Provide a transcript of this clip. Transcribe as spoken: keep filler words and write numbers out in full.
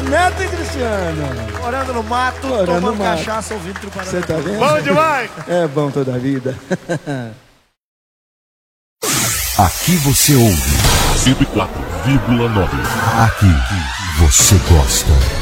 Neto e Cristiano. Morando no mato, Morando tomando no mato. cachaça, ouvindo Trupada. Você tá vendo? Bom demais! É bom toda a vida. Aqui você ouve cento e quatro vírgula nove. Aqui você gosta.